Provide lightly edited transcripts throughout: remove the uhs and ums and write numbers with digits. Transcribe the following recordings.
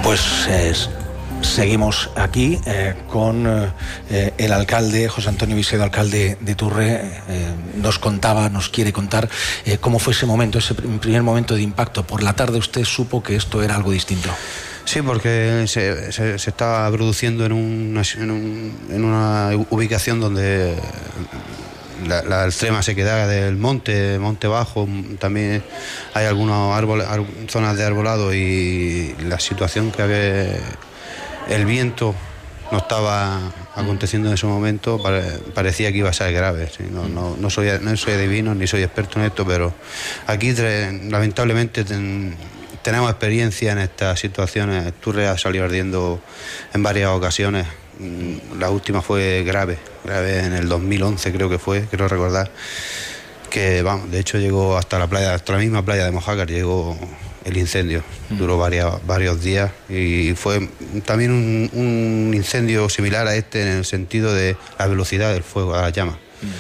Seguimos aquí con el alcalde, José Antonio Visedo, alcalde de Turre. Nos quiere contar cómo fue ese momento, ese primer momento de impacto. Por la tarde usted supo que esto era algo distinto. Sí, porque se estaba produciendo en una ubicación donde la extrema sequedad del monte bajo, también hay algunos árboles, zonas de arbolado, y la situación que había, el viento no estaba aconteciendo en ese momento, parecía que iba a ser grave. ¿Sí? No soy adivino ni soy experto en esto, pero aquí lamentablemente tenemos experiencia en estas situaciones. Turre ha salido ardiendo en varias ocasiones. La última fue grave en el 2011 creo recordar, que de hecho llegó hasta la misma playa de Mojácar llegó el incendio. Duró varios días y fue también un incendio similar a este en el sentido de la velocidad del fuego, a las llamas.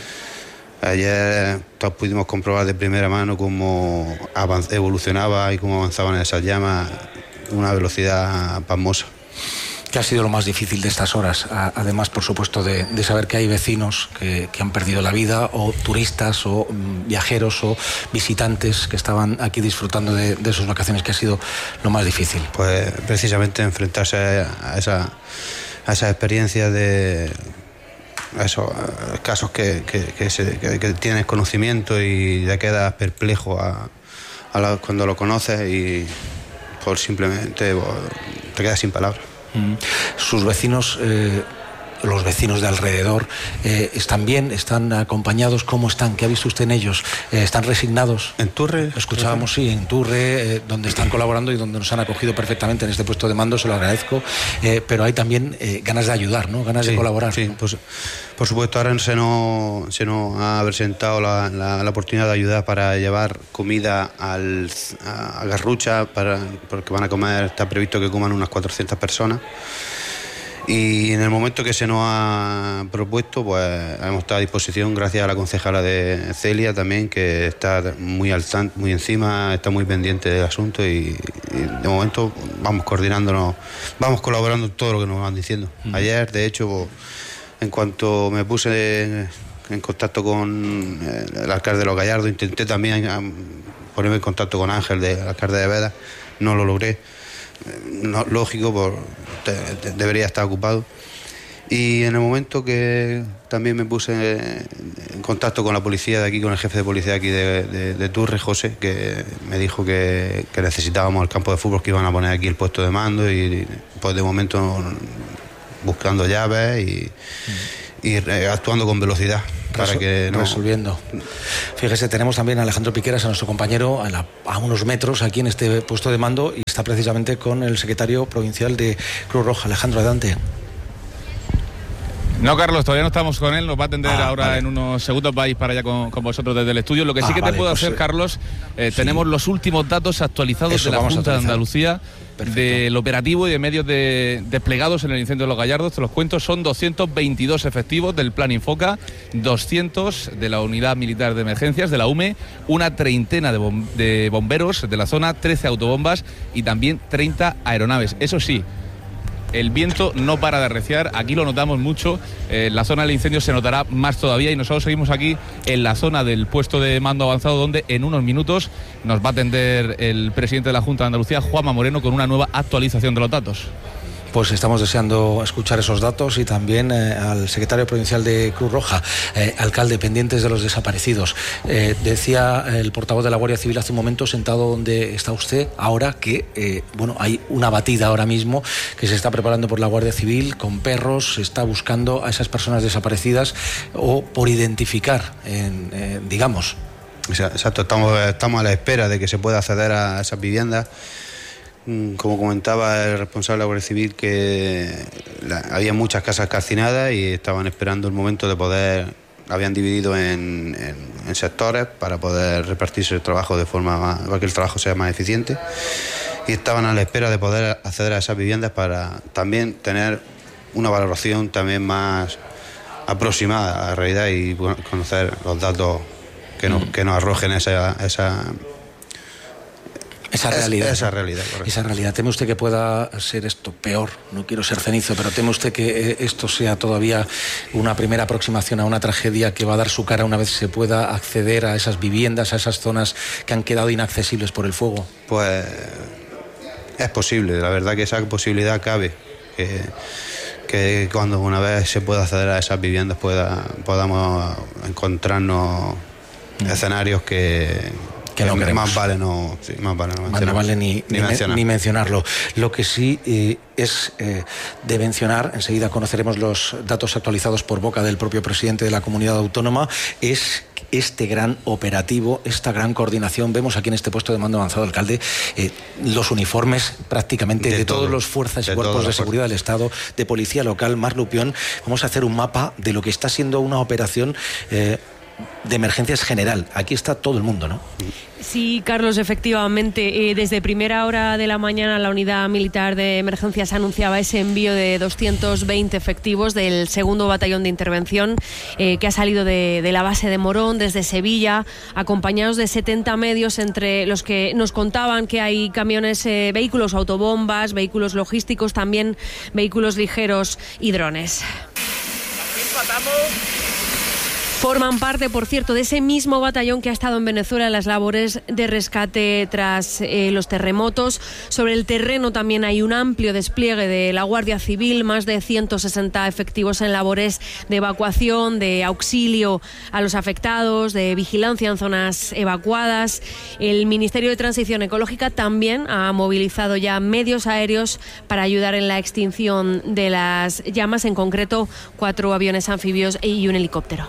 Ayer todos pudimos comprobar de primera mano cómo evolucionaba y cómo avanzaban esas llamas, una velocidad pasmosa. ¿Qué ha sido lo más difícil de estas horas? Además, por supuesto, de saber que hay vecinos que han perdido la vida, o turistas, o viajeros, o visitantes que estaban aquí disfrutando de sus vacaciones. ¿Qué ha sido lo más difícil? Pues precisamente enfrentarse a esas experiencias a esos casos que tienes conocimiento y ya quedas perplejo cuando lo conoces, y simplemente te quedas sin palabras. Sus vecinos, los vecinos de alrededor, ¿están bien? ¿Están acompañados? ¿Cómo están? ¿Qué ha visto usted en ellos? ¿Están resignados? En Turre. Escuchábamos, sí, en Turre, donde están colaborando y donde nos han acogido perfectamente en este puesto de mando, se lo agradezco, pero hay también ganas de ayudar, ¿no? Ganas de colaborar. Sí, pues por supuesto ahora se nos ha presentado la oportunidad de ayudar para llevar comida a Garrucha, porque van a comer, está previsto que coman unas 400 personas. Y en el momento que se nos ha propuesto, pues hemos estado a disposición, gracias a la concejala de Celia también, que está muy al tanto, muy encima, está muy pendiente del asunto, y de momento vamos coordinándonos, vamos colaborando en todo lo que nos van diciendo. Ayer, de hecho, pues, en cuanto me puse en contacto con el alcalde de Los Gallardos, intenté también ponerme en contacto con Ángel, el alcalde de Veda, no lo logré. No, lógico, debería estar ocupado. Y en el momento que también me puse en contacto con la policía de aquí, con el jefe de policía de aquí de Turre, José, que me dijo que necesitábamos el campo de fútbol, que iban a poner aquí el puesto de mando, y pues de momento buscando llaves y actuando con velocidad. Resolviendo. Fíjese, tenemos también a Alejandro Piqueras, a nuestro compañero, a unos metros aquí en este puesto de mando, y está precisamente con el secretario provincial de Cruz Roja. Alejandro, adelante. No, Carlos, todavía no estamos con él, nos va a atender ahora en unos segundos, vais para allá con vosotros desde el estudio. Lo que sí que te puedo hacer, Carlos, tenemos los últimos datos actualizados de la Junta de Andalucía. Perfecto. Del operativo y de medios desplegados en el incendio de Los Gallardos. Te los cuento, son 222 efectivos del Plan Infoca, 200 de la Unidad Militar de Emergencias, de la UME, una treintena de bomberos de la zona, 13 autobombas y también 30 aeronaves. Eso sí, el viento no para de arreciar, aquí lo notamos mucho, la zona del incendio se notará más todavía, y nosotros seguimos aquí en la zona del puesto de mando avanzado, donde en unos minutos nos va a atender el presidente de la Junta de Andalucía, Juanma Moreno, con una nueva actualización de los datos. Pues estamos deseando escuchar esos datos, y también al secretario provincial de Cruz Roja. Alcalde, pendientes de los desaparecidos. Decía el portavoz de la Guardia Civil hace un momento, sentado donde está usted ahora, que hay una batida ahora mismo que se está preparando por la Guardia Civil con perros, se está buscando a esas personas desaparecidas o por identificar, digamos. Exacto, estamos a la espera de que se pueda acceder a esas viviendas. Como comentaba el responsable de la Guardia Civil, que había muchas casas calcinadas y estaban esperando el momento de poder, habían dividido en sectores para poder repartirse el trabajo para que el trabajo sea más eficiente, y estaban a la espera de poder acceder a esas viviendas para también tener una valoración también más aproximada a la realidad y conocer los datos que nos arrojen esa Esa realidad. Esa realidad, correcto. Esa realidad. ¿Teme usted que pueda ser esto peor? No quiero ser cenizo, pero ¿teme usted que esto sea todavía una primera aproximación a una tragedia que va a dar su cara una vez se pueda acceder a esas viviendas, a esas zonas que han quedado inaccesibles por el fuego? Pues es posible, la verdad que esa posibilidad cabe. Que cuando una vez se pueda acceder a esas viviendas podamos encontrarnos escenarios que no más vale no ni mencionarlo. Lo que sí es de mencionar, enseguida conoceremos los datos actualizados por boca del propio presidente de la comunidad autónoma, es este gran operativo, esta gran coordinación. Vemos aquí en este puesto de mando avanzado, alcalde, los uniformes prácticamente de todas las fuerzas y cuerpos de seguridad del Estado, de policía local. Mar Lupión, vamos a hacer un mapa de lo que está siendo una operación de emergencias general. Aquí está todo el mundo, ¿no? Sí, Carlos, efectivamente. Desde primera hora de la mañana la Unidad Militar de Emergencias anunciaba ese envío de 220 efectivos del 2º Batallón de Intervención que ha salido de la base de Morón desde Sevilla, acompañados de 70 medios, entre los que nos contaban que hay camiones, vehículos autobombas, vehículos logísticos, también vehículos ligeros y drones. Forman parte, por cierto, de ese mismo batallón que ha estado en Venezuela en las labores de rescate tras los terremotos. Sobre el terreno también hay un amplio despliegue de la Guardia Civil, más de 160 efectivos en labores de evacuación, de auxilio a los afectados, de vigilancia en zonas evacuadas. El Ministerio de Transición Ecológica también ha movilizado ya medios aéreos para ayudar en la extinción de las llamas, en concreto 4 aviones anfibios y un helicóptero.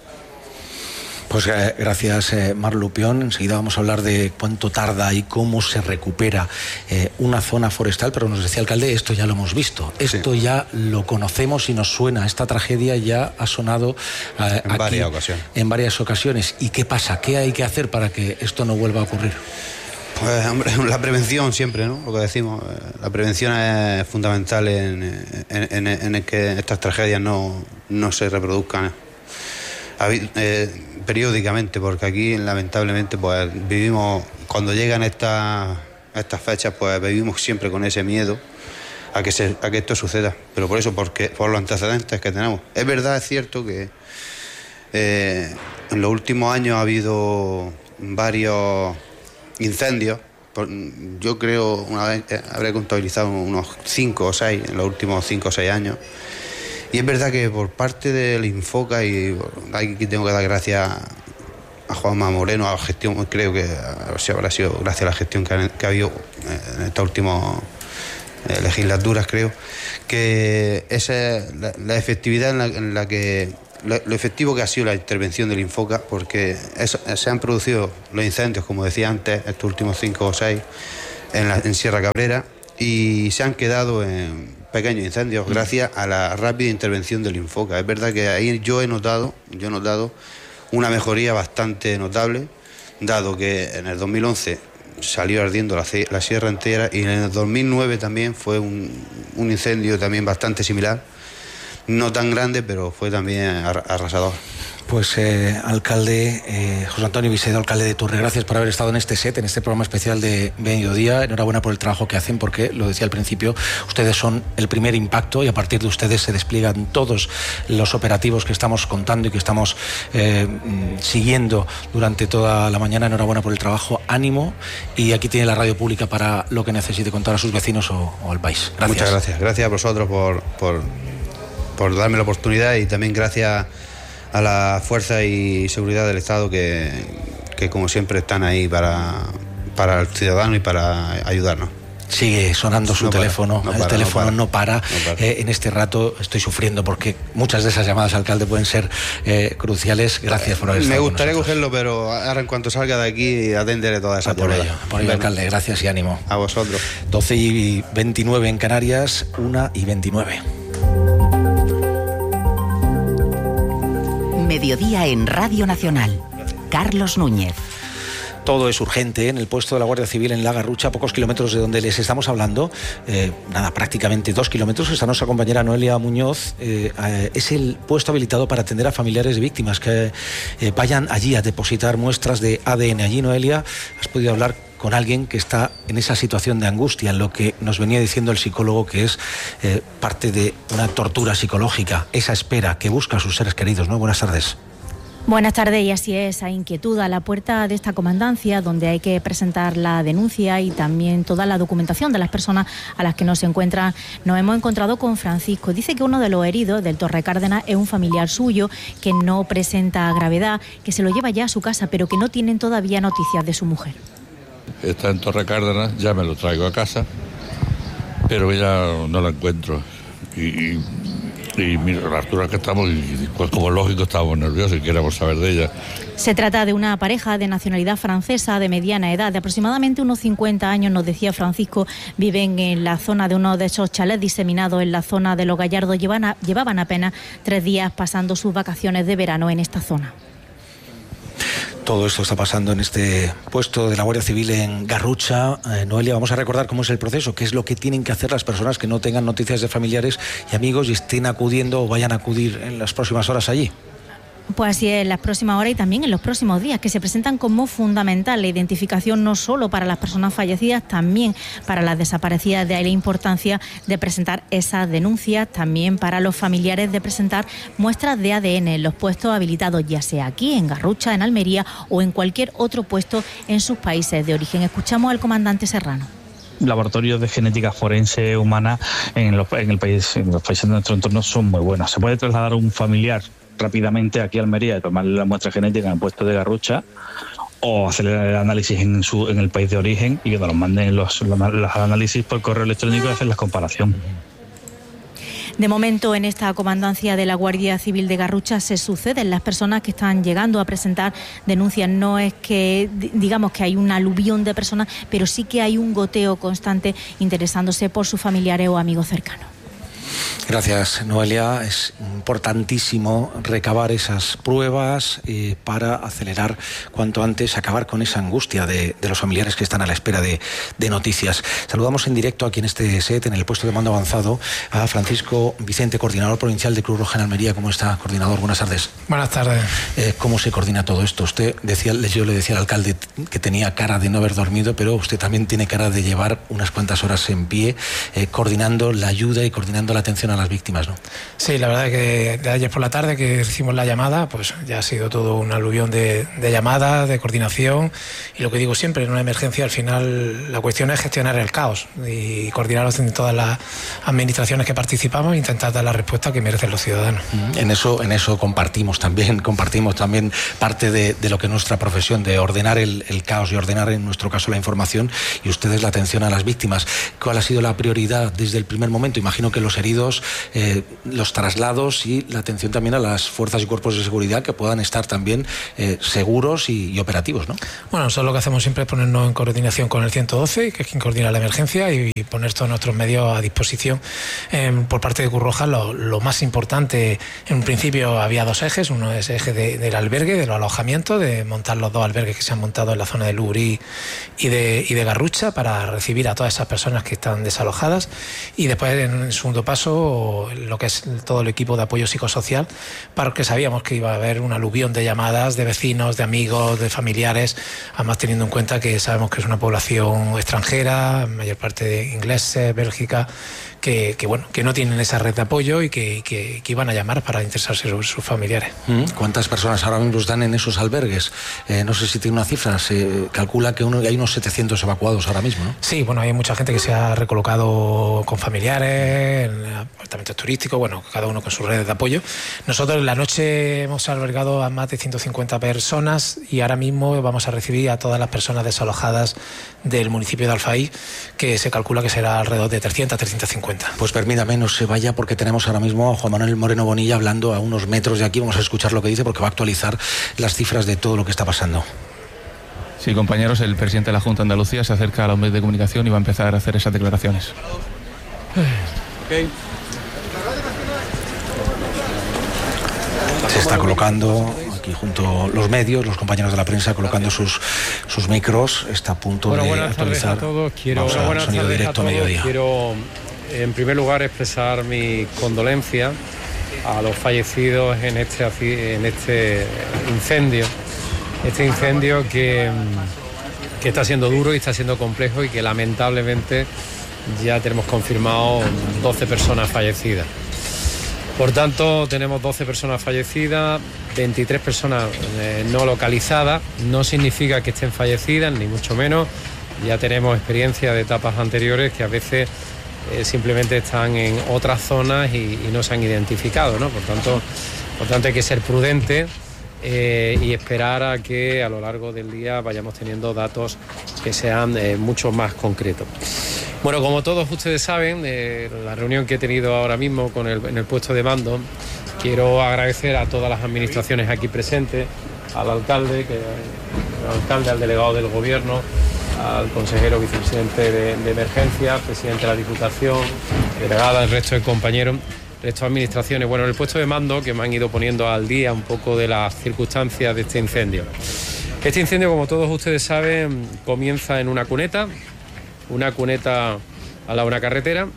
Pues gracias, Mar Lupión. Enseguida vamos a hablar de cuánto tarda y cómo se recupera una zona forestal, pero nos decía, alcalde, esto ya lo hemos visto, esto sí, ya lo conocemos y nos suena. Esta tragedia ya ha sonado en varias ocasiones. ¿Y qué pasa? ¿Qué hay que hacer para que esto no vuelva a ocurrir? Pues, hombre, la prevención siempre, ¿no? Lo que decimos, la prevención es fundamental en que estas tragedias no se reproduzcan periódicamente, porque aquí lamentablemente pues vivimos, cuando llegan estas fechas, pues vivimos siempre con ese miedo a que esto suceda, pero por los antecedentes que tenemos. Es verdad, es cierto que en los últimos años ha habido varios incendios. Yo creo, una vez habré contabilizado unos 5 o 6 en los últimos 5 o 6 años. Y es verdad que por parte del Infoca, y aquí tengo que dar gracias a Juanma Moreno, a la gestión, creo que habrá sido gracias a la gestión que ha habido en estas últimas legislaturas, creo, que esa es la efectividad en la que lo efectivo que ha sido la intervención del Infoca, porque se han producido los incendios, como decía antes, estos últimos 5 o 6 en Sierra Cabrera, y se han quedado en pequeños incendios gracias a la rápida intervención del Infoca. Es verdad que ahí yo he notado una mejoría bastante notable, dado que en el 2011 salió ardiendo la sierra entera, y en el 2009 también fue un incendio también bastante similar, no tan grande, pero fue también arrasador. Pues alcalde José Antonio Visedo, alcalde de Turre, gracias por haber estado en este set, en este programa especial de Mediodía. Enhorabuena por el trabajo que hacen, porque, lo decía al principio, ustedes son el primer impacto y a partir de ustedes se despliegan todos los operativos que estamos contando y que estamos siguiendo durante toda la mañana. Enhorabuena por el trabajo, ánimo, y aquí tiene la radio pública para lo que necesite contar a sus vecinos o al país. Gracias. Muchas gracias. Gracias a vosotros por darme la oportunidad, y también gracias a la fuerza y seguridad del Estado que como siempre están ahí para el ciudadano y para ayudarnos. Sigue sonando su teléfono, el teléfono no para. En este rato estoy sufriendo porque muchas de esas llamadas, alcalde, pueden ser cruciales. Gracias por haber estado. Me gustaría cogerlo, pero ahora en cuanto salga de aquí atenderé toda esa llamadas. Por ello, alcalde, gracias y ánimo. A vosotros. 12:29 en Canarias, 1:29. Mediodía en Radio Nacional. Carlos Núñez. Todo es urgente en el puesto de la Guardia Civil en La Garrucha, a pocos kilómetros de donde les estamos hablando, prácticamente 2 kilómetros. Está nuestra compañera Noelia Muñoz. Es el puesto habilitado para atender a familiares de víctimas que vayan allí a depositar muestras de ADN. Allí, Noelia, has podido hablar con alguien que está en esa situación de angustia, lo que nos venía diciendo el psicólogo, que es parte de una tortura psicológica, esa espera que busca a sus seres queridos, ¿no? Buenas tardes. Buenas tardes, y así es, esa inquietud a la puerta de esta comandancia, donde hay que presentar la denuncia y también toda la documentación de las personas a las que nos encuentran. Nos hemos encontrado con Francisco. Dice que uno de los heridos del Torre Cárdenas es un familiar suyo, que no presenta gravedad, que se lo lleva ya a su casa, pero que no tienen todavía noticias de su mujer. Está en Torre Cárdenas, ya me lo traigo a casa, pero ya no la encuentro. Y mira, la altura que estamos, y pues como lógico estamos nerviosos y queremos saber de ella. Se trata de una pareja de nacionalidad francesa de mediana edad, de aproximadamente unos 50 años, nos decía Francisco. Viven en la zona de uno de esos chalets diseminados en la zona de Los Gallardos. Llevaban apenas 3 días pasando sus vacaciones de verano en esta zona. Todo esto está pasando en este puesto de la Guardia Civil en Garrucha. Noelia, vamos a recordar cómo es el proceso, qué es lo que tienen que hacer las personas que no tengan noticias de familiares y amigos y estén acudiendo o vayan a acudir en las próximas horas allí. Pues así es, en las próximas horas y también en los próximos días, que se presentan como fundamental la identificación no solo para las personas fallecidas, también para las desaparecidas. De ahí la importancia de presentar esas denuncias, también para los familiares de presentar muestras de ADN en los puestos habilitados, ya sea aquí en Garrucha, en Almería o en cualquier otro puesto en sus países de origen. Escuchamos al comandante Serrano. Laboratorios de genética forense humana en los países de nuestro entorno son muy buenos. Se puede trasladar un familiar rápidamente aquí a Almería y tomarle la muestra genética en el puesto de Garrucha, o hacer el análisis en el país de origen y que nos manden los análisis por correo electrónico y hacer la comparación. De momento, en esta comandancia de la Guardia Civil de Garrucha se suceden las personas que están llegando a presentar denuncias. No es que digamos que hay un aluvión de personas, pero sí que hay un goteo constante interesándose por sus familiares o amigos cercanos. Gracias, Noelia. Es importantísimo recabar esas pruebas para acelerar cuanto antes, acabar con esa angustia de los familiares que están a la espera de noticias. Saludamos en directo aquí en este set, en el puesto de mando avanzado, a Francisco Vicente, coordinador provincial de Cruz Roja en Almería. ¿Cómo está, coordinador? Buenas tardes. Buenas tardes. ¿Cómo se coordina todo esto? Usted decía, yo le decía al alcalde que tenía cara de no haber dormido, pero usted también tiene cara de llevar unas cuantas horas en pie, coordinando la ayuda y coordinando la atención a las víctimas, ¿no? Sí, la verdad es que de ayer por la tarde que hicimos la llamada, pues ya ha sido todo un aluvión de llamadas, de coordinación, y lo que digo siempre, en una emergencia al final la cuestión es gestionar el caos y coordinarlo entre todas las administraciones que participamos e intentar dar la respuesta que merecen los ciudadanos. En eso compartimos también parte de lo que es nuestra profesión, de ordenar el caos y ordenar en nuestro caso la información, y ustedes la atención a las víctimas. ¿Cuál ha sido la prioridad desde el primer momento? Imagino que los heridos, los traslados y la atención también a las fuerzas y cuerpos de seguridad que puedan estar también seguros y operativos, ¿no? Bueno, nosotros lo que hacemos siempre es ponernos en coordinación con el 112, que es quien coordina la emergencia, y poner todos nuestros medios a disposición. Por parte de Cruz Roja, lo más importante, en un principio había 2 ejes. Uno es el eje del albergue, de los alojamientos, de montar los 2 albergues que se han montado en la zona de Lugurí y de Garrucha para recibir a todas esas personas que están desalojadas, y después, en el segundo paso, lo que es todo el equipo de apoyo psicosocial, porque sabíamos que iba a haber un aluvión de llamadas de vecinos, de amigos, de familiares, además teniendo en cuenta que sabemos que es una población extranjera, mayor parte de ingleses, Bélgica, que no tienen esa red de apoyo y que iban a llamar para interesarse sobre sus familiares. ¿Cuántas personas ahora mismo están en esos albergues? No sé si tiene una cifra, se calcula que hay unos 700 evacuados ahora mismo, ¿no? Sí, hay mucha gente que se ha recolocado con familiares, en apartamentos turísticos, cada uno con sus redes de apoyo. Nosotros en la noche hemos albergado a más de 150 personas y ahora mismo vamos a recibir a todas las personas desalojadas del municipio de Alfaí, que se calcula que será alrededor de 300 a 350. Pues permítame, no se vaya, porque tenemos ahora mismo a Juan Manuel Moreno Bonilla hablando a unos metros de aquí. Vamos a escuchar lo que dice, porque va a actualizar las cifras de todo lo que está pasando. Sí, compañeros, el presidente de la Junta de Andalucía se acerca a los medios de comunicación y va a empezar a hacer esas declaraciones. Se está colocando aquí aquí junto a los medios, los compañeros de la prensa colocando sus micros. Está a punto de actualizar. Buenas tardes a todos. Quiero en primer lugar expresar mi condolencia a los fallecidos en este incendio. Este incendio que está siendo duro y está siendo complejo y que lamentablemente ya tenemos confirmado 12 personas fallecidas. Por tanto, tenemos 12 personas fallecidas, 23 personas no localizadas. No significa que estén fallecidas, ni mucho menos. Ya tenemos experiencia de etapas anteriores que a veces simplemente están en otras zonas y no se han identificado, ¿no? Por tanto hay que ser prudente y esperar a que a lo largo del día vayamos teniendo datos que sean mucho más concretos. Bueno, como todos ustedes saben, la reunión que he tenido ahora mismo en el puesto de mando, quiero agradecer a todas las administraciones aquí presentes, al alcalde, al delegado del gobierno, al consejero vicepresidente de emergencia, presidente de la Diputación, delegada, el resto de compañeros, el resto de administraciones. Bueno, en el puesto de mando que me han ido poniendo al día un poco de las circunstancias de este incendio. Este incendio, como todos ustedes saben, comienza en una cuneta al lado de una carretera.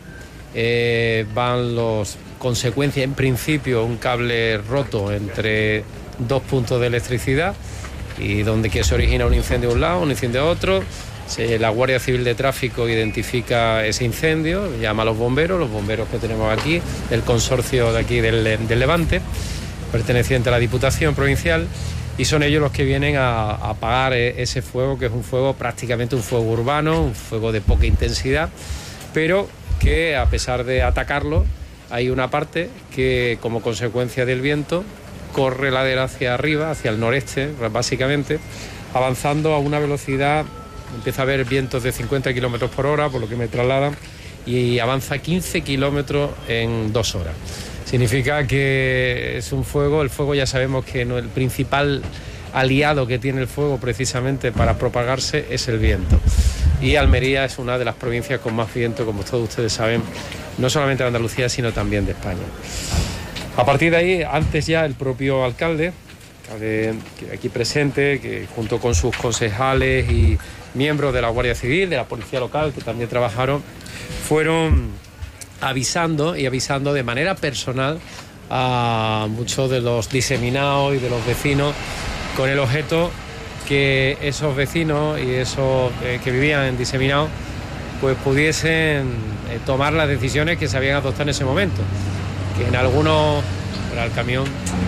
Van las consecuencias, en principio, un cable roto entre dos puntos de electricidad y que se origina un incendio a un lado, un incendio a otro. La Guardia Civil de Tráfico identifica ese incendio, llama a los bomberos que tenemos aquí, el consorcio de aquí del Levante, perteneciente a la Diputación Provincial, y son ellos los que vienen a apagar ese fuego, que es un fuego prácticamente un fuego urbano, un fuego de poca intensidad, pero que a pesar de atacarlo, hay una parte que como consecuencia del viento corre ladera hacia arriba, hacia el noreste, básicamente, avanzando a una velocidad, empieza a haber vientos de 50 kilómetros por hora, por lo que me trasladan, y avanza 15 kilómetros en 2 horas. Significa que es un fuego, el fuego ya sabemos que el principal aliado que tiene el fuego precisamente para propagarse es el viento. Y Almería es una de las provincias con más viento, como todos ustedes saben, no solamente de Andalucía, sino también de España. A partir de ahí, antes ya el propio alcalde aquí presente, que junto con sus concejales y miembros de la Guardia Civil, de la Policía Local, que también trabajaron, fueron avisando de manera personal a muchos de los diseminados y de los vecinos, con el objeto que esos vecinos y esos que vivían en diseminados pues pudiesen tomar las decisiones que se habían adoptado en ese momento. Que en algunos... Para el camión...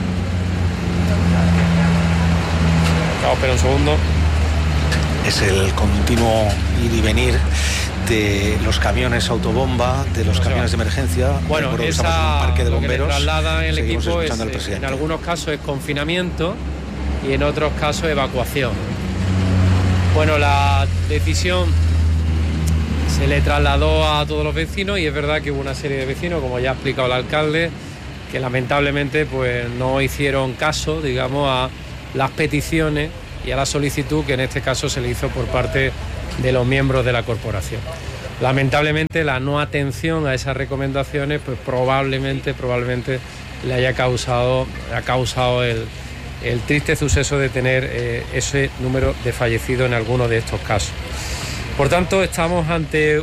Espera un segundo. Es el continuo ir y venir de los camiones autobomba, de los camiones de emergencia. Bueno, un parque de bomberos. Lo que traslada el equipo en algunos casos es confinamiento y en otros casos evacuación. Bueno, la decisión se le trasladó a todos los vecinos y es verdad que hubo una serie de vecinos, como ya ha explicado el alcalde, que lamentablemente pues no hicieron caso, digamos, a las peticiones y a la solicitud que en este caso se le hizo por parte de los miembros de la corporación. Lamentablemente la no atención a esas recomendaciones pues probablemente le ha causado el triste suceso de tener ese número de fallecidos en algunos de estos casos. Por tanto, estamos ante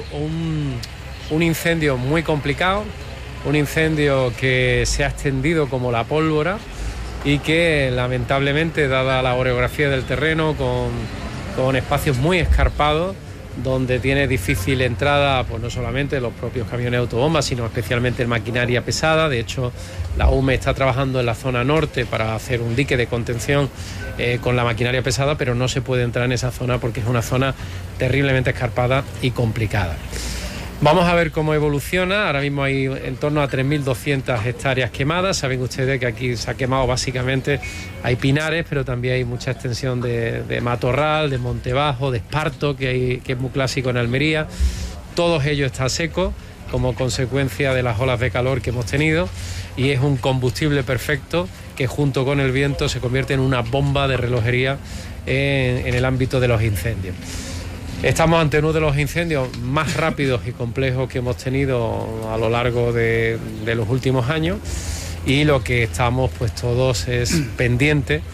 un incendio muy complicado, un incendio que se ha extendido como la pólvora y que lamentablemente, dada la orografía del terreno, con espacios muy escarpados, donde tiene difícil entrada, pues no solamente los propios camiones autobombas, sino especialmente maquinaria pesada. De hecho, la UME está trabajando en la zona norte para hacer un dique de contención con la maquinaria pesada, pero no se puede entrar en esa zona porque es una zona terriblemente escarpada y complicada. Vamos a ver cómo evoluciona. Ahora mismo hay en torno a 3.200 hectáreas quemadas. Saben ustedes que aquí se ha quemado básicamente, hay pinares, pero también hay mucha extensión de matorral, de monte bajo, de esparto, que es muy clásico en Almería. Todo ello está seco como consecuencia de las olas de calor que hemos tenido y es un combustible perfecto que junto con el viento se convierte en una bomba de relojería en el ámbito de los incendios. Estamos ante uno de los incendios más rápidos y complejos que hemos tenido a lo largo de los últimos años y lo que estamos pues todos es pendientes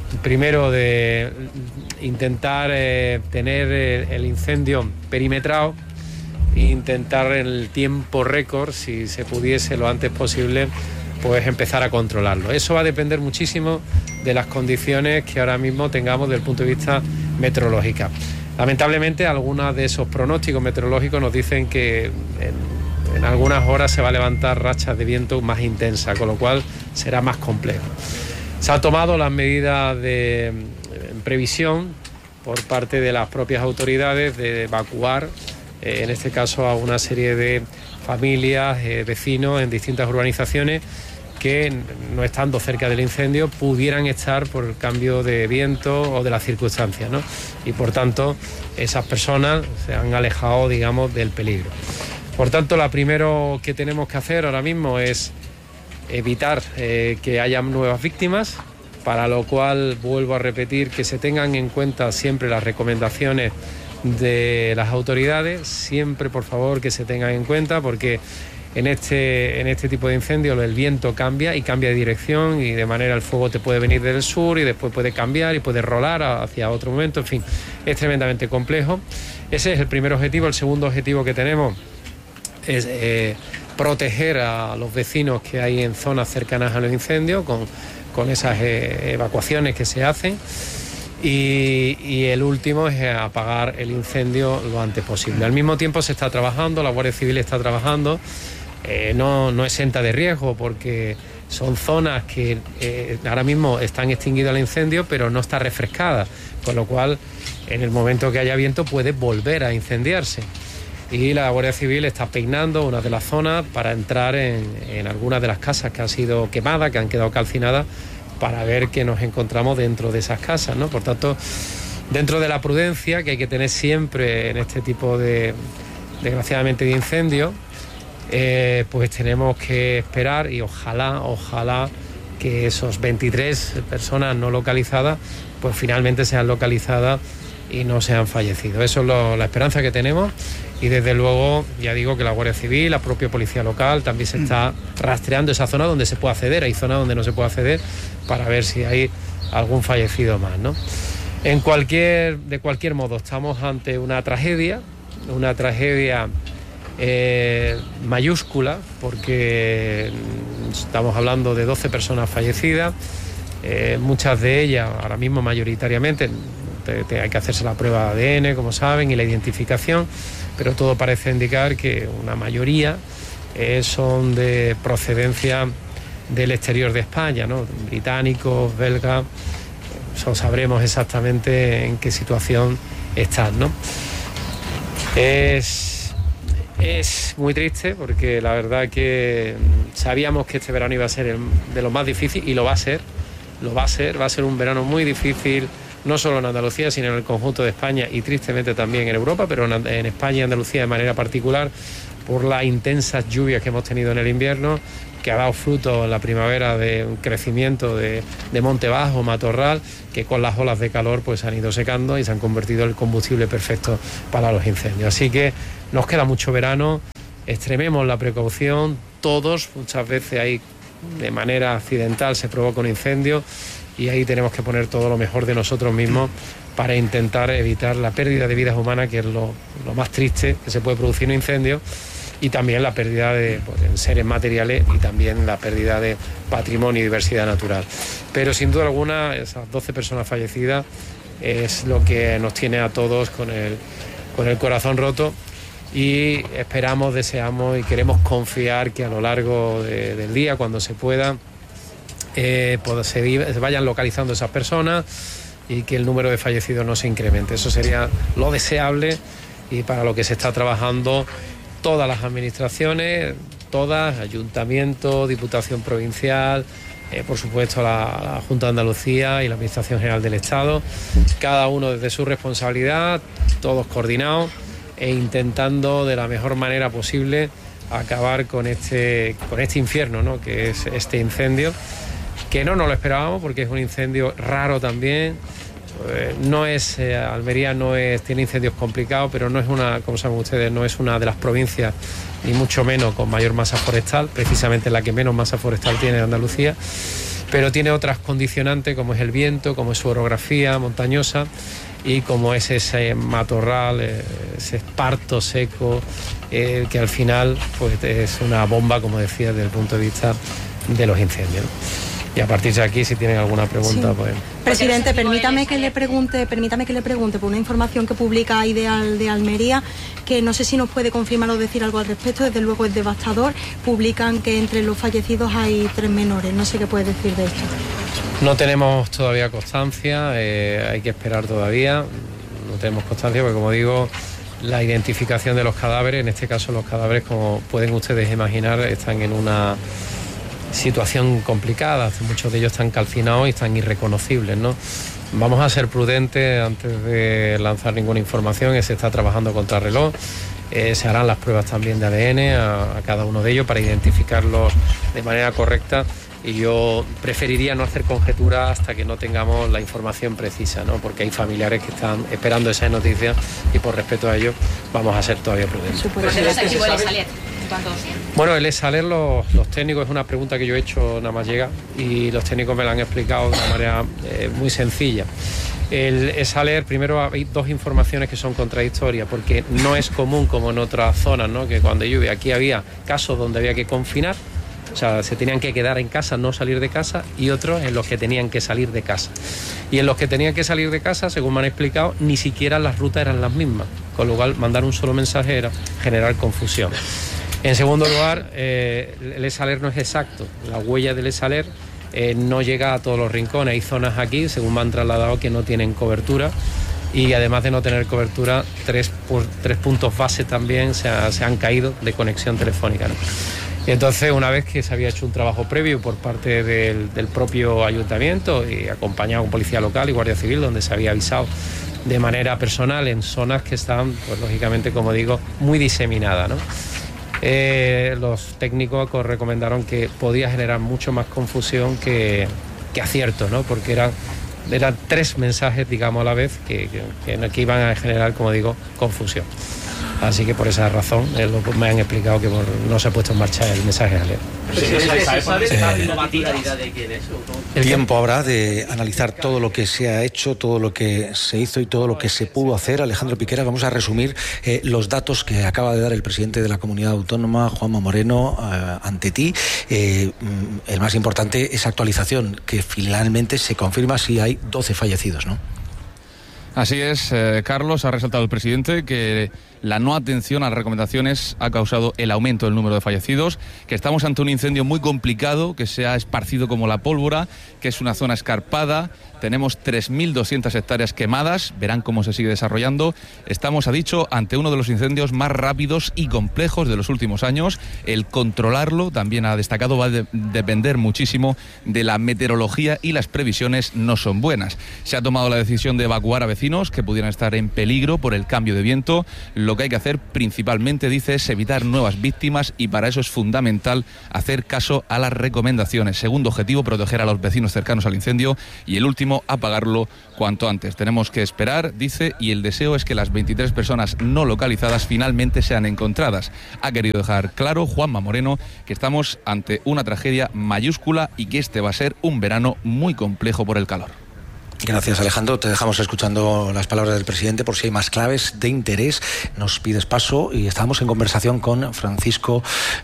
primero de intentar tener el incendio perimetrado e intentar en el tiempo récord, si se pudiese lo antes posible, pues empezar a controlarlo. Eso va a depender muchísimo de las condiciones que ahora mismo tengamos desde el punto de vista meteorológico. Lamentablemente, algunos de esos pronósticos meteorológicos nos dicen que en algunas horas se va a levantar rachas de viento más intensas, con lo cual será más complejo. Se han tomado las medidas de previsión por parte de las propias autoridades de evacuar, en este caso, a una serie de familias, vecinos en distintas urbanizaciones que, no estando cerca del incendio, pudieran estar por el cambio de viento o de las circunstancias, ¿no? Y por tanto, esas personas se han alejado, digamos, del peligro. Por tanto, lo primero que tenemos que hacer ahora mismo es evitar que haya nuevas víctimas, para lo cual vuelvo a repetir que se tengan en cuenta siempre las recomendaciones de las autoridades, siempre por favor que se tengan en cuenta, porque en este tipo de incendios el viento cambia y cambia de dirección, y de manera el fuego te puede venir del sur y después puede cambiar y puede rolar hacia otro momento, en fin, es tremendamente complejo. Ese es el primer objetivo. El segundo objetivo que tenemos es proteger a los vecinos que hay en zonas cercanas a los incendios con esas evacuaciones que se hacen, y el último es apagar el incendio lo antes posible. Al mismo tiempo se está trabajando, la Guardia Civil está trabajando, no exenta de riesgo, porque son zonas que ahora mismo están extinguidas el incendio, pero no está refrescada, con lo cual en el momento que haya viento puede volver a incendiarse. Y la Guardia Civil está peinando una de las zonas para entrar en algunas de las casas que han sido quemadas, que han quedado calcinadas, para ver qué nos encontramos dentro de esas casas, ¿no? Por tanto, dentro de la prudencia que hay que tener siempre en este tipo de, desgraciadamente, de incendios, pues tenemos que esperar, y ojalá que esos 23 personas no localizadas, pues finalmente sean localizadas y no sean fallecidos. Eso es la esperanza que tenemos, y desde luego ya digo que la Guardia Civil, la propia Policía Local, también se está rastreando esa zona donde se puede acceder. Hay zonas donde no se puede acceder, para ver si hay algún fallecido más, ¿no? De cualquier modo, estamos ante una tragedia mayúscula, porque estamos hablando de 12 personas fallecidas, muchas de ellas, ahora mismo mayoritariamente, hay que hacerse la prueba de ADN, como saben, y la identificación, pero todo parece indicar que una mayoría son de procedencia del exterior de España, ¿no? Británicos, belgas, sabremos exactamente en qué situación están, ¿no? Es muy triste, porque la verdad que sabíamos que este verano iba a ser de lo más difícil, y va a ser un verano muy difícil, no solo en Andalucía, sino en el conjunto de España, y tristemente también en Europa, pero en España y Andalucía de manera particular, por las intensas lluvias que hemos tenido en el invierno, que ha dado fruto en la primavera de un crecimiento de monte bajo, matorral, que con las olas de calor pues han ido secando y se han convertido en el combustible perfecto para los incendios. Así que nos queda mucho verano, extrememos la precaución, todos, muchas veces ahí de manera accidental se provoca un incendio, y ahí tenemos que poner todo lo mejor de nosotros mismos para intentar evitar la pérdida de vidas humanas, que es lo más triste que se puede producir en un incendio, y también la pérdida de seres materiales, y también la pérdida de patrimonio y diversidad natural. Pero sin duda alguna, esas 12 personas fallecidas es lo que nos tiene a todos con el corazón roto, y esperamos, deseamos y queremos confiar que a lo largo del día, cuando se pueda, pues se vayan localizando esas personas y que el número de fallecidos no se incremente. Eso sería lo deseable, y para lo que se está trabajando todas las administraciones, Ayuntamiento, Diputación Provincial, por supuesto la Junta de Andalucía y la Administración General del Estado, cada uno desde su responsabilidad, todos coordinados e intentando de la mejor manera posible acabar con este infierno, ¿no?, que es este incendio, que no nos lo esperábamos, porque es un incendio raro también. Almería tiene incendios complicados, pero no es como saben ustedes, no es una de las provincias, ni mucho menos con mayor masa forestal, precisamente la que menos masa forestal tiene de Andalucía, pero tiene otras condicionantes como es el viento, como es su orografía montañosa y como es ese matorral, ese esparto seco, que al final pues es una bomba, como decía, desde el punto de vista de los incendios, ¿no? Y a partir de aquí, si tienen alguna pregunta, pues... Presidente, permítame que le pregunte por una información que publica Ideal de Almería, que no sé si nos puede confirmar o decir algo al respecto. Desde luego es devastador. Publican que entre los fallecidos hay 3 menores. No sé qué puede decir de esto. No tenemos todavía constancia, hay que esperar todavía. No tenemos constancia porque, como digo, la identificación de los cadáveres, en este caso los cadáveres, como pueden ustedes imaginar, están en una situación complicada. Muchos de ellos están calcinados y están irreconocibles, ¿no? Vamos a ser prudentes antes de lanzar ninguna información. Se está trabajando contra reloj. Se harán las pruebas también de ADN a cada uno de ellos para identificarlos de manera correcta, y yo preferiría no hacer conjeturas hasta que no tengamos la información precisa, ¿no? Porque hay familiares que están esperando esas noticias y por respeto a ellos vamos a ser todavía prudentes. Bueno, el ESALER, los técnicos, es una pregunta que yo he hecho nada más llega, y los técnicos me la han explicado de una manera muy sencilla. El ESALER, primero hay 2 informaciones que son contradictorias, porque no es común como en otras zonas, ¿no? Que cuando llueve, aquí había casos donde había que confinar, o sea, se tenían que quedar en casa, no salir de casa, y otros en los que tenían que salir de casa. Y en los que tenían que salir de casa, según me han explicado, ni siquiera las rutas eran las mismas, con lo cual mandar un solo mensaje era generar confusión. En segundo lugar, el ESALER no es exacto. La huella del ESALER no llega a todos los rincones. Hay zonas aquí, según me han trasladado, que no tienen cobertura, y además de no tener cobertura, 3 puntos base también se han caído de conexión telefónica, ¿no? Y entonces, una vez que se había hecho un trabajo previo por parte del propio ayuntamiento y acompañado con policía local y guardia civil, donde se había avisado de manera personal en zonas que están, pues lógicamente, como digo, muy diseminadas, ¿no? Los técnicos recomendaron que podía generar mucho más confusión que acierto, ¿no? Porque eran 3 mensajes, digamos, a la vez que iban a generar, como digo, confusión. Así que por esa razón me han explicado que no se ha puesto en marcha el mensaje alerta. El tiempo habrá de analizar todo lo que se ha hecho, todo lo que se hizo y todo lo que se pudo hacer. Alejandro Piqueras, vamos a resumir los datos que acaba de dar el presidente de la comunidad autónoma, Juanma Moreno, ante ti. El más importante, esa actualización, que finalmente se confirma si hay 12 fallecidos, ¿no? Así es, Carlos, ha resaltado el presidente que la no atención a las recomendaciones ha causado el aumento del número de fallecidos, que estamos ante un incendio muy complicado, que se ha esparcido como la pólvora, que es una zona escarpada. Tenemos 3.200 hectáreas quemadas, verán cómo se sigue desarrollando. Estamos, ha dicho, ante uno de los incendios más rápidos y complejos de los últimos años. El controlarlo, también ha destacado, va a depender muchísimo de la meteorología, y las previsiones no son buenas. Se ha tomado la decisión de evacuar a vecinos que pudieran estar en peligro por el cambio de viento. Lo que hay que hacer principalmente, dice, es evitar nuevas víctimas, y para eso es fundamental hacer caso a las recomendaciones. Segundo objetivo, proteger a los vecinos cercanos al incendio, y el último, apagarlo cuanto antes. Tenemos que esperar, dice, y el deseo es que las 23 personas no localizadas finalmente sean encontradas. Ha querido dejar claro Juanma Moreno que estamos ante una tragedia mayúscula y que este va a ser un verano muy complejo por el calor. Gracias, Alejandro. Te dejamos escuchando las palabras del presidente por si hay más claves de interés. Nos pides paso, y estamos en conversación con Francisco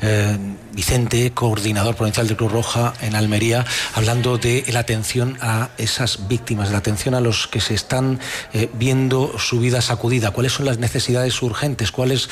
Vicente, coordinador provincial de Cruz Roja en Almería, hablando de la atención a esas víctimas, de la atención a los que se están viendo su vida sacudida. ¿Cuáles son las necesidades urgentes?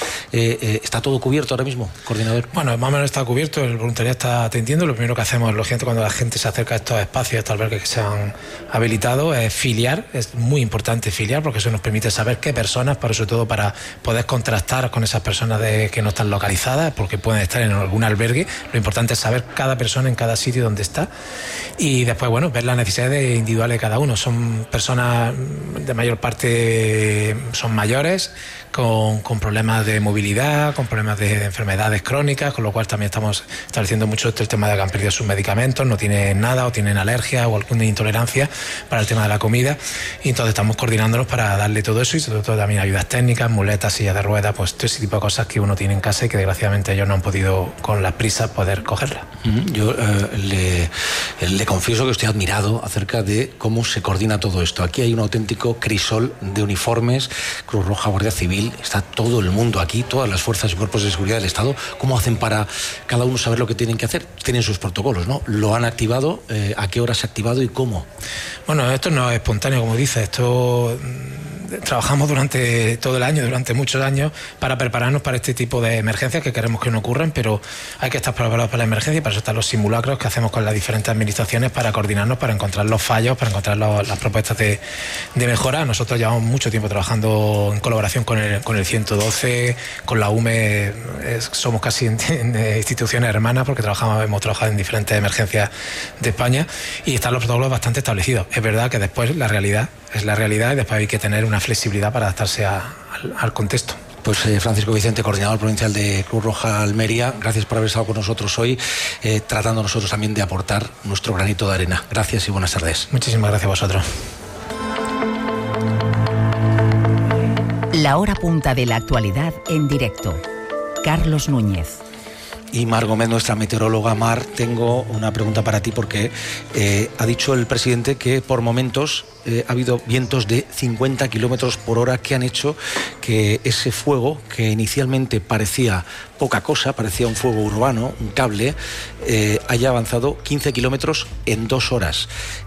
¿Está todo cubierto ahora mismo, coordinador? Bueno, más o menos está cubierto, el voluntariado está atendiendo. Lo primero que hacemos, lógicamente, cuando la gente se acerca a estos espacios, a estos albergues que se han habilitado, es filiar. Es muy importante filiar, porque eso nos permite saber qué personas, pero sobre todo para poder contrastar con esas personas que no están localizadas, porque pueden estar en algún albergue. Lo importante es saber cada persona en cada sitio donde está, y después, bueno, ver las necesidades individuales de cada uno. Son personas, de mayor parte son mayores, con problemas de movilidad, con problemas de enfermedades crónicas, con lo cual también estamos estableciendo mucho el tema de que han perdido sus medicamentos, no tienen nada, o tienen alergia o alguna intolerancia para el tema tema de la comida, y entonces estamos coordinándonos para darle todo eso, y sobre todo también ayudas técnicas, muletas, sillas de ruedas, pues todo ese tipo de cosas que uno tiene en casa y que desgraciadamente ellos no han podido con las prisas poder cogerlas. Yo le confieso que estoy admirado acerca de cómo se coordina todo esto. Aquí hay un auténtico crisol de uniformes, Cruz Roja, Guardia Civil, está todo el mundo aquí, todas las fuerzas y cuerpos de seguridad del Estado. ¿Cómo hacen para cada uno saber lo que tienen que hacer? Tienen sus protocolos, ¿no? ¿Lo han activado? ¿A qué hora se ha activado y cómo? Bueno, esto no es espontáneo, como dices, esto... Trabajamos durante todo el año, durante muchos años, para prepararnos para este tipo de emergencias que queremos que no ocurran, pero hay que estar preparados para la emergencia, y para eso están los simulacros que hacemos con las diferentes administraciones para coordinarnos, para encontrar los fallos, para encontrar las propuestas de mejora. Nosotros llevamos mucho tiempo trabajando en colaboración con el 112, con la UME, somos casi instituciones hermanas porque hemos trabajado en diferentes emergencias de España, y están los protocolos bastante establecidos. Es verdad que después la realidad es la realidad, y después hay que tener una flexibilidad para adaptarse al contexto. Pues Francisco Vicente, coordinador provincial de Cruz Roja Almería, gracias por haber estado con nosotros hoy, tratando nosotros también de aportar nuestro granito de arena. Gracias y buenas tardes. Muchísimas gracias a vosotros. La hora punta de la actualidad en directo. Carlos Núñez. Y Mar Gómez, nuestra meteoróloga. Mar, tengo una pregunta para ti porque ha dicho el presidente que por momentos ha habido vientos de 50 kilómetros por hora que han hecho que ese fuego, que inicialmente parecía poca cosa, parecía un fuego urbano, un cable, haya avanzado 15 kilómetros en 2 horas.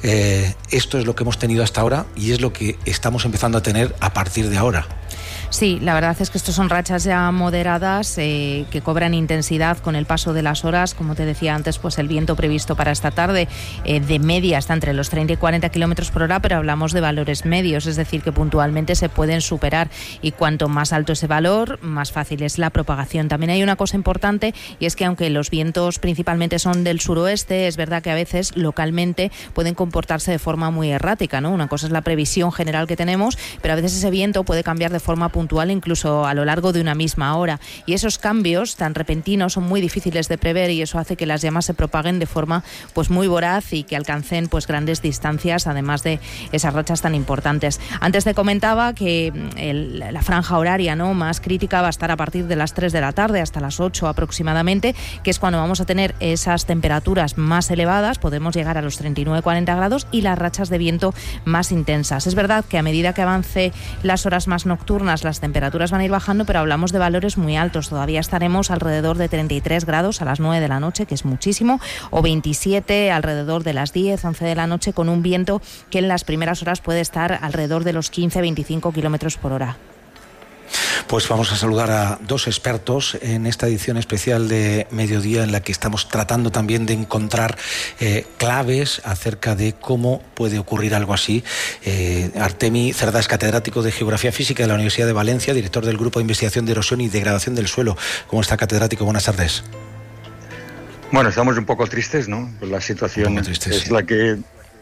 Esto es lo que hemos tenido hasta ahora y es lo que estamos empezando a tener a partir de ahora. Sí, la verdad es que estos son rachas ya moderadas que cobran intensidad con el paso de las horas. Como te decía antes, pues el viento previsto para esta tarde de media está entre los 30 y 40 kilómetros por hora, pero hablamos de valores medios, es decir, que puntualmente se pueden superar, y cuanto más alto ese valor, más fácil es la propagación. También hay una cosa importante, y es que aunque los vientos principalmente son del suroeste, es verdad que a veces localmente pueden comportarse de forma muy errática, ¿no? Una cosa es la previsión general que tenemos, pero a veces ese viento puede cambiar de forma puntual incluso a lo largo de una misma hora, y esos cambios tan repentinos son muy difíciles de prever, y eso hace que las llamas se propaguen de forma pues muy voraz y que alcancen pues grandes distancias, además de esas rachas tan importantes. Antes te comentaba que la franja horaria, ¿no?, más crítica va a estar a partir de las 3 de la tarde hasta las 8 aproximadamente, que es cuando vamos a tener esas temperaturas más elevadas, podemos llegar a los 39-40 grados, y las rachas de viento más intensas. Es verdad que a medida que avance las horas más nocturnas, las temperaturas van a ir bajando, pero hablamos de valores muy altos. Todavía estaremos alrededor de 33 grados a las 9 de la noche, que es muchísimo, o 27 alrededor de las 10, 11 de la noche, con un viento que en las primeras horas puede estar alrededor de los 15-25 kilómetros por hora. Pues vamos a saludar a 2 expertos en esta edición especial de Mediodía, en la que estamos tratando también de encontrar claves acerca de cómo puede ocurrir algo así. Artemi Cerdá es catedrático de Geografía Física de la Universidad de Valencia, director del Grupo de Investigación de Erosión y Degradación del Suelo. ¿Cómo está, catedrático? Buenas tardes. Bueno, estamos un poco tristes, ¿no? Pues la situación es la que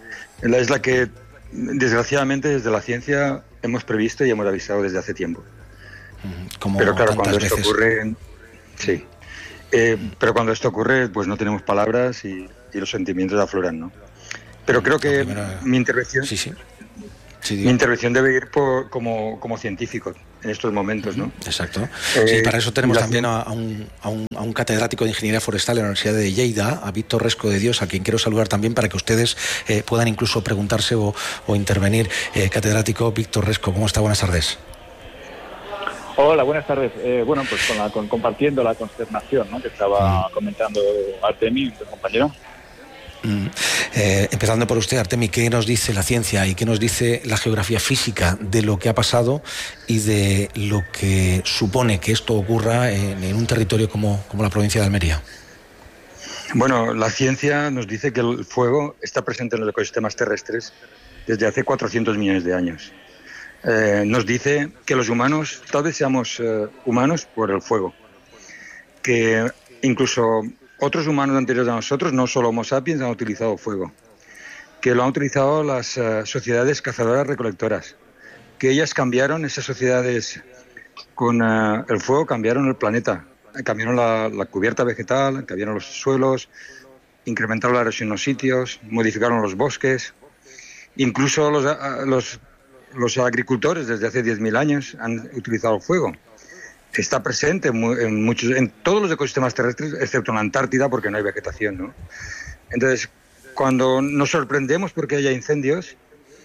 desgraciadamente desde la ciencia hemos previsto y hemos avisado desde hace tiempo. Pero claro, cuando esto ocurre, sí. Pero cuando esto ocurre, pues no tenemos palabras y los sentimientos afloran, ¿no? Pero creo que mi intervención, mi intervención debe ir como científico en estos momentos, ¿no? Exacto. Sí, para eso tenemos también a un catedrático de Ingeniería Forestal en la Universidad de Lleida, a Víctor Resco de Dios, a quien quiero saludar también para que ustedes puedan incluso preguntarse o intervenir. Catedrático Víctor Resco, ¿cómo está? Buenas tardes. Hola, buenas tardes. Bueno, pues compartiendo la consternación, ¿no?, que estaba comentando Artemi, tu compañero. Empezando por usted, Artemi, ¿qué nos dice la ciencia y qué nos dice la geografía física de lo que ha pasado y de lo que supone que esto ocurra en un territorio como la provincia de Almería? Bueno, la ciencia nos dice que el fuego está presente en los ecosistemas terrestres desde hace 400 millones de años. Nos dice que los humanos, tal vez seamos humanos por el fuego, que incluso otros humanos anteriores a nosotros, no solo Homo sapiens, han utilizado fuego, que lo han utilizado las sociedades cazadoras-recolectoras, que ellas cambiaron, esas sociedades con el fuego cambiaron el planeta, cambiaron la cubierta vegetal, cambiaron los suelos, incrementaron la erosión en los sitios, modificaron los bosques. Incluso los agricultores desde hace 10.000 años han utilizado el fuego. Está presente en todos los ecosistemas terrestres, excepto en la Antártida, porque no hay vegetación, ¿no? Entonces, cuando nos sorprendemos porque haya incendios,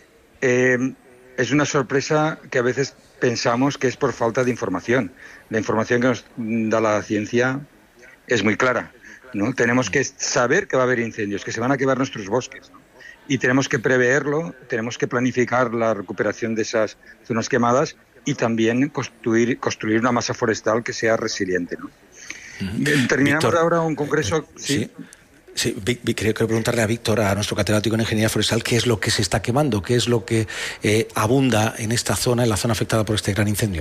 es una sorpresa que a veces pensamos que es por falta de información. La información que nos da la ciencia es muy clara, ¿no? Tenemos que saber que va a haber incendios, que se van a quemar nuestros bosques, ¿no? Y tenemos que preverlo, tenemos que planificar la recuperación de esas zonas quemadas y también construir una masa forestal que sea resiliente, ¿no? Terminamos Víctor, ahora un congreso... ¿sí? Sí, quiero preguntarle a Víctor, a nuestro catedrático en Ingeniería Forestal, qué es lo que se está quemando, qué es lo que abunda en esta zona, en la zona afectada por este gran incendio.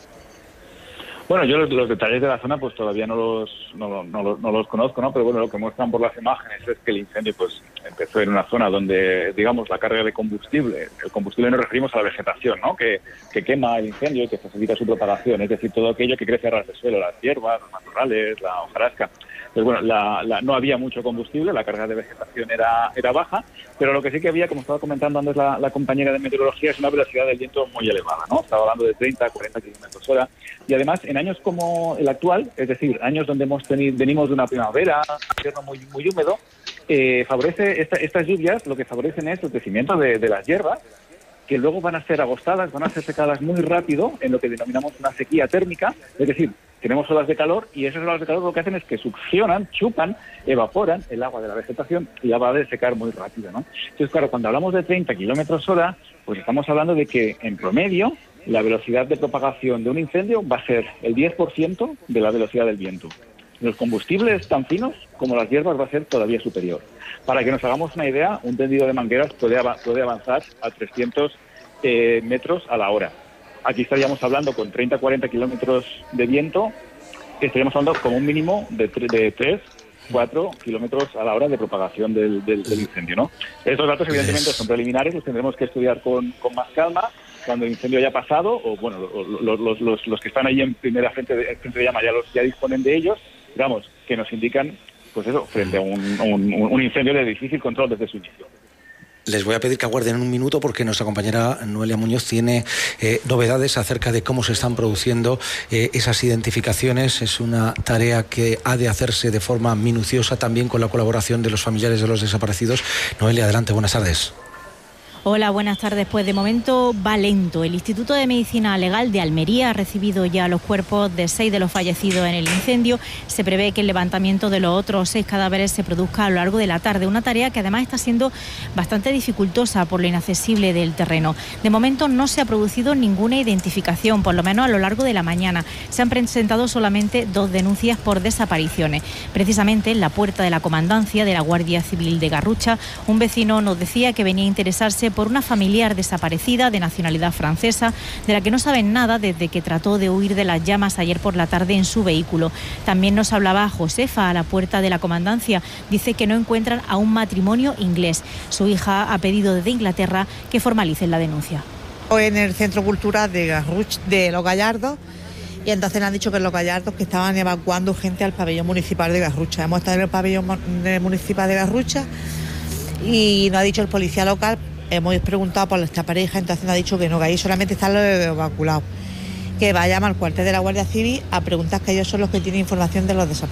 Bueno, yo los detalles de la zona pues todavía no los conozco, ¿no? Pero bueno, lo que muestran por las imágenes es que el incendio pues empezó en una zona donde, digamos, la carga de combustible, el combustible nos referimos a la vegetación, ¿no? Que quema el incendio y que facilita su propagación, es decir, todo aquello que crece a ras de suelo, las hierbas, los matorrales, la hojarasca. Pues bueno, no había mucho combustible, la carga de vegetación era baja, pero lo que sí que había, como estaba comentando antes la compañera de meteorología, es una velocidad del viento muy elevada, ¿no? Estaba hablando de 30 a 40 kilómetros hora. Y además, en años como el actual, es decir, años donde venimos de una primavera, un invierno muy húmedo, favorece estas lluvias, lo que favorecen es el crecimiento de las hierbas, que luego van a ser agostadas, van a ser secadas muy rápido en lo que denominamos una sequía térmica, es decir, tenemos olas de calor y esas olas de calor lo que hacen es que succionan, chupan, evaporan el agua de la vegetación y la va a desecar muy rápido, ¿no? Entonces, claro, cuando hablamos de 30 kilómetros hora, pues estamos hablando de que, en promedio, la velocidad de propagación de un incendio va a ser el 10% de la velocidad del viento. Los combustibles tan finos como las hierbas va a ser todavía superior. Para que nos hagamos una idea, un tendido de mangueras puede avanzar a 300 metros a la hora. Aquí estaríamos hablando con 30-40 kilómetros de viento, estaríamos hablando como un mínimo de 3-4 kilómetros a la hora de propagación del incendio, ¿no? Estos datos evidentemente son preliminares, los tendremos que estudiar con más calma cuando el incendio haya pasado, o bueno, los que están ahí en primera frente de llama ya disponen de ellos, digamos, que nos indican, pues eso, frente a un incendio de difícil control desde su inicio. Les voy a pedir que aguarden un minuto porque nuestra compañera Noelia Muñoz tiene novedades acerca de cómo se están produciendo esas identificaciones. Es una tarea que ha de hacerse de forma minuciosa, también con la colaboración de los familiares de los desaparecidos. Noelia, adelante, buenas tardes. Hola, buenas tardes. Pues de momento va lento. El Instituto de Medicina Legal de Almería ha recibido ya los cuerpos de 6 de los fallecidos en el incendio. Se prevé que el levantamiento de los otros 6 cadáveres se produzca a lo largo de la tarde, una tarea que además está siendo bastante dificultosa por lo inaccesible del terreno. De momento no se ha producido ninguna identificación, por lo menos a lo largo de la mañana. Se han presentado solamente 2 denuncias por desapariciones. Precisamente en la puerta de la comandancia de la Guardia Civil de Garrucha, un vecino nos decía que venía a interesarse por una familiar desaparecida de nacionalidad francesa, de la que no saben nada desde que trató de huir de las llamas ayer por la tarde en su vehículo. También nos hablaba Josefa a la puerta de la comandancia. Dice que no encuentran a un matrimonio inglés. Su hija ha pedido desde Inglaterra que formalicen la denuncia. En el Centro Cultural de Garrucha, de Los Gallardos, y entonces le han dicho que en Los Gallardos que estaban evacuando gente al pabellón municipal de Garrucha. Hemos estado en el pabellón municipal de Garrucha y nos ha dicho el policía local. Hemos preguntado por esta pareja, entonces nos ha dicho que no, que ahí solamente están los evacuados. Que vayamos al cuartel de la Guardia Civil a preguntar, que ellos son los que tienen información de los desaparecidos.